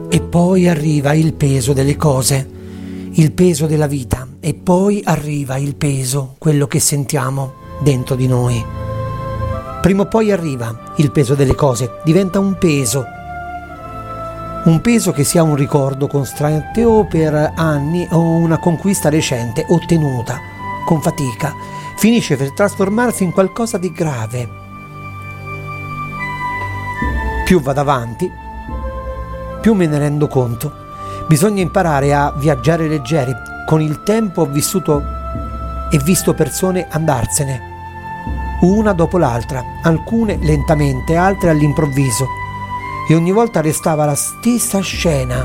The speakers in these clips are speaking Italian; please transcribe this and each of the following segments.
E poi arriva il peso delle cose, il peso della vita, e poi arriva il peso, quello che sentiamo dentro di noi. Prima o poi arriva il peso delle cose, diventa un peso che sia un ricordo costante o per anni o una conquista recente ottenuta con fatica, finisce per trasformarsi in qualcosa di grave. Più vado avanti, più me ne rendo conto. Bisogna imparare a viaggiare leggeri. Con il tempo ho vissuto e visto persone andarsene, una dopo l'altra, alcune lentamente, altre all'improvviso, e ogni volta restava la stessa scena.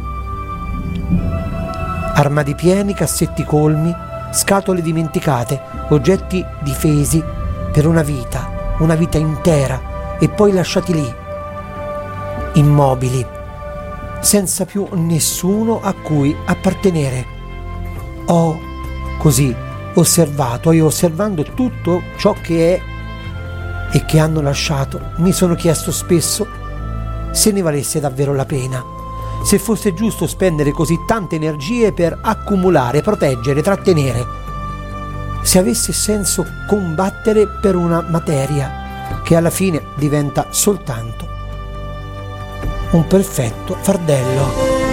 Armadi pieni, cassetti colmi, scatole dimenticate, oggetti difesi per una vita intera, e poi lasciati lì, immobili, senza più nessuno a cui appartenere. Ho così osservato, e osservando tutto ciò che è e che hanno lasciato, mi sono chiesto spesso se ne valesse davvero la pena, se fosse giusto spendere così tante energie per accumulare, proteggere, trattenere, se avesse senso combattere per una materia che alla fine diventa soltanto un perfetto fardello,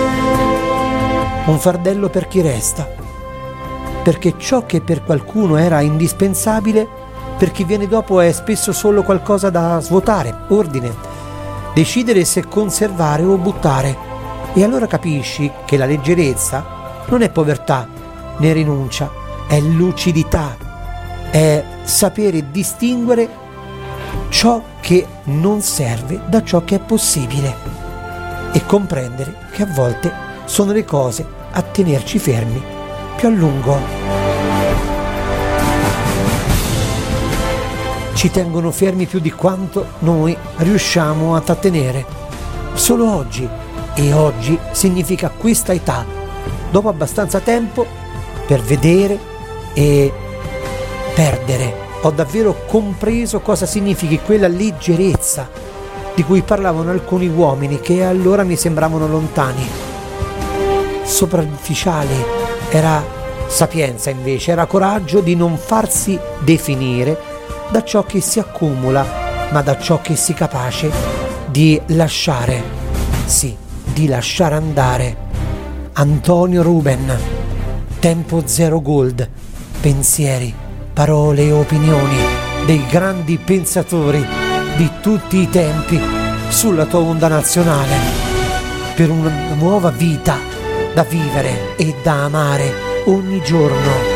un fardello per chi resta, perché ciò che per qualcuno era indispensabile, per chi viene dopo è spesso solo qualcosa da svuotare, ordine, decidere se conservare o buttare. E allora capisci che la leggerezza non è povertà né rinuncia, è lucidità, è sapere distinguere ciò che non serve da ciò che è possibile, e comprendere che a volte sono le cose a tenerci fermi più a lungo. Ci tengono fermi più di quanto noi riusciamo a trattenere. Solo oggi, e oggi significa questa età, dopo abbastanza tempo per vedere e perdere, ho davvero compreso cosa significhi quella leggerezza di cui parlavano alcuni uomini che allora mi sembravano lontani, superficiali. Era sapienza invece, era coraggio di non farsi definire da ciò che si accumula, ma da ciò che si è capace di lasciare, sì, di lasciare andare. Antonio Ruben, Tempo Zero Gold, pensieri, parole e opinioni dei grandi pensatori di tutti i tempi sulla tua onda nazionale, per una nuova vita da vivere e da amare ogni giorno.